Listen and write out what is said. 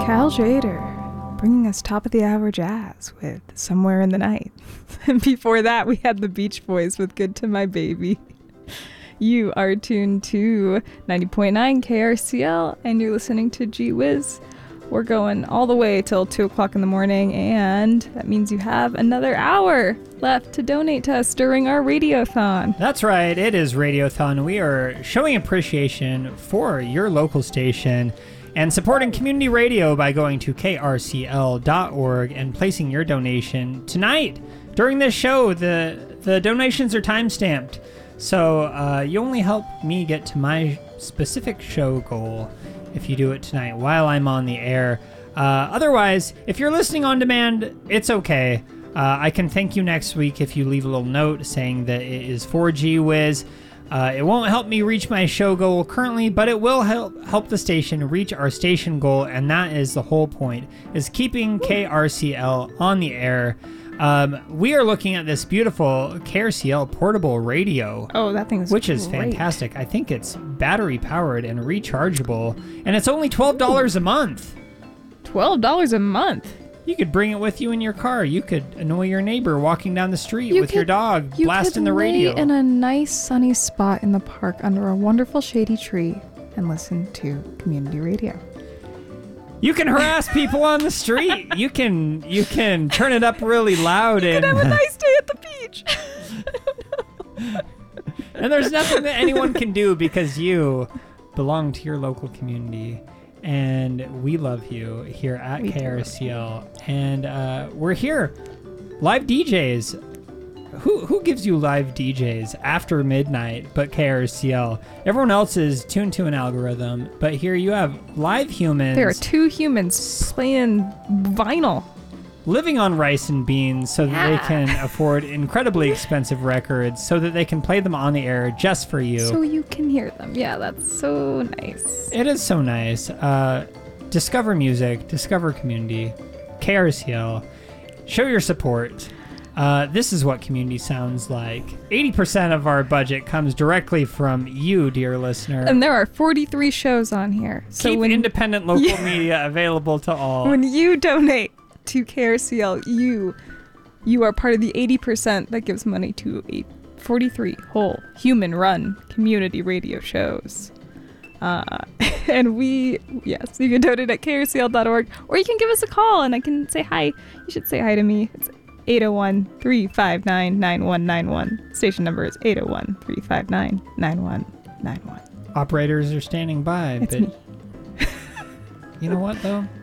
Cal Jader bringing us top of the hour jazz with Somewhere in the Night. And before that, we had the Beach Boys with Good to My Baby. You are tuned to 90.9 KRCL, and you're listening to Gee Whiz. We're going all the way till 2 o'clock in the morning, and that means you have another hour left to donate to us during our Radiothon. That's right, it is Radiothon. We are showing appreciation for your local station and supporting community radio by going to krcl.org and placing your donation tonight. During this show, the donations are time-stamped, so you only help me get to my specific show goal if you do it tonight while I'm on the air. Otherwise, if you're listening on demand, it's okay. I can thank you next week if you leave a little note saying that it is for Gee Whiz. It won't help me reach my show goal currently, but it will help the station reach our station goal, and that is the whole point, is keeping KRCL on the air. We are looking at this beautiful KRCL portable radio. Oh, that thing's which is great. Fantastic. I think it's battery powered and rechargeable, and it's only $12 a month. $12 a month? You could bring it with you in your car. You could annoy your neighbor walking down the street with your dog blasting the radio. You could lay in a nice sunny spot in the park under a wonderful shady tree and listen to community radio. You can harass people on the street. You can turn it up really loud. You and can have a nice day at the beach. And there's nothing that anyone can do because you belong to your local community. And we love you here at KRCL. And we're here. Live DJs. Who gives you live DJs after midnight but KRCL? Everyone else is tuned to an algorithm, but here you have live humans. There are two humans playing vinyl. Living on rice and beans so that they can afford incredibly expensive records so that they can play them on the air just for you. So you can hear them. Yeah, that's so nice. It is so nice. Discover music, discover community, KRCL. Show your support. This is what community sounds like. 80% of our budget comes directly from you, dear listener. And there are 43 shows on here. So Keep independent local media available to all. When you donate to KRCL, you are part of the 80% that gives money to 43 whole human-run community radio shows. And you can donate at krcl.org, or you can give us a call and I can say hi. You should say hi to me. It's 801-359-9191. Station number is 801-359-9191. Operators are standing by. It's but me. You know what, though?